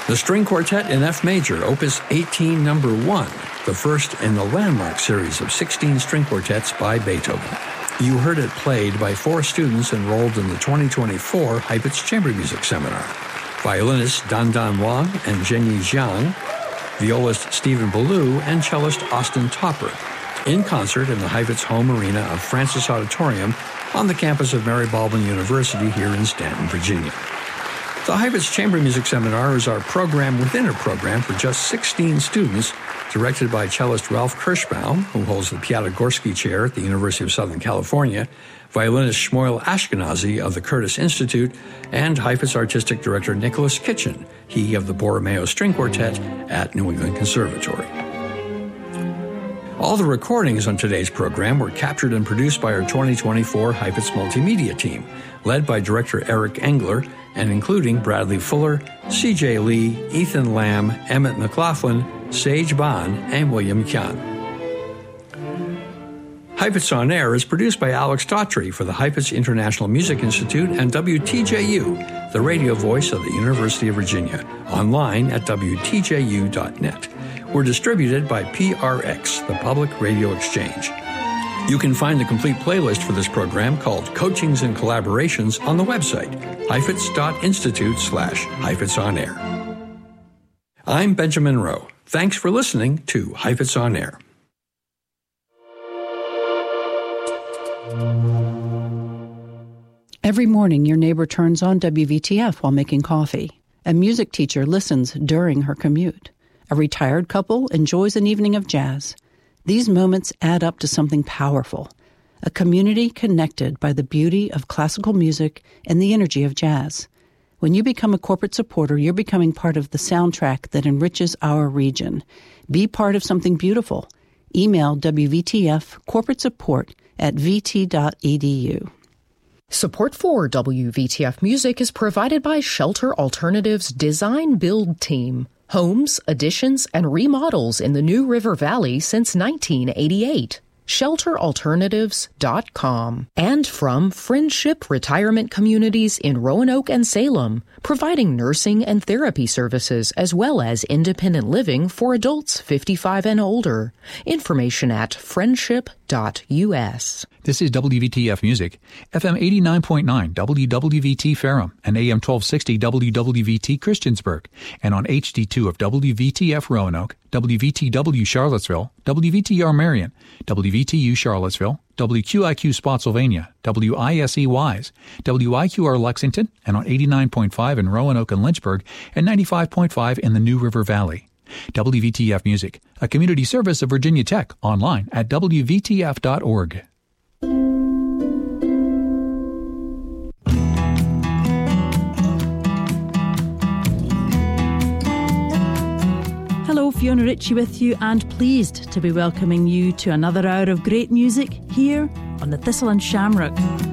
The String Quartet in F Major, Opus 18, Number 1, the first in the landmark series of 16 string quartets by Beethoven. You heard it played by 4 students enrolled in the 2024 Heifetz Chamber Music Seminar. Violinists Dan Dan Wang and Zhenyi Jiang, violist Stephen Ballou, and cellist Austin Topper, in concert in the Heifetz Home Arena of Francis Auditorium on the campus of Mary Baldwin University here in Stanton, Virginia. The Heifetz Chamber Music Seminar is our program within a program for just 16 students, directed by cellist Ralph Kirschbaum, who holds the Piatigorsky Chair at the University of Southern California, violinist Shmuel Ashkenazi of the Curtis Institute, and Heifetz Artistic Director Nicholas Kitchen, he of the Borromeo String Quartet at New England Conservatory. All the recordings on today's program were captured and produced by our 2024 Heifetz Multimedia team, led by Director Eric Engler, and including Bradley Fuller, C.J. Lee, Ethan Lamb, Emmett McLaughlin, Sage Bond, and William Kyan. Heifetz On Air is produced by Alex Daughtry for the Heifetz International Music Institute and WTJU, the radio voice of the University of Virginia, online at WTJU.net. We're distributed by PRX, the Public Radio Exchange. You can find the complete playlist for this program called Coachings and Collaborations on the website, heifetz.institute/Heifetz On Air. I'm Benjamin Rowe. Thanks for listening to Heifetz On Air. Every morning, your neighbor turns on WVTF while making coffee. A music teacher listens during her commute. A retired couple enjoys an evening of jazz. These moments add up to something powerful, a community connected by the beauty of classical music and the energy of jazz. When you become a corporate supporter, you're becoming part of the soundtrack that enriches our region. Be part of something beautiful. Email WVTF corporate support at vt.edu. Support for WVTF Music is provided by Shelter Alternatives Design Build Team. Homes, additions, and remodels in the New River Valley since 1988. ShelterAlternatives.com. And from Friendship Retirement Communities in Roanoke and Salem, providing nursing and therapy services as well as independent living for adults 55 and older. Information at friendship.us. This is WVTF Music, FM 89.9 WWVT Ferrum and AM 1260 WWVT Christiansburg, and on HD2 of WVTF Roanoke, WVTW Charlottesville, WVTR Marion, WVTU Charlottesville, WQIQ Spotsylvania, WISE Wise, WIQR Lexington, and on 89.5 in Roanoke and Lynchburg, and 95.5 in the New River Valley. WVTF Music, a community service of Virginia Tech, online at WVTF.org. Hello, Fiona Ritchie with you, and pleased to be welcoming you to another hour of great music here on the Thistle and Shamrock.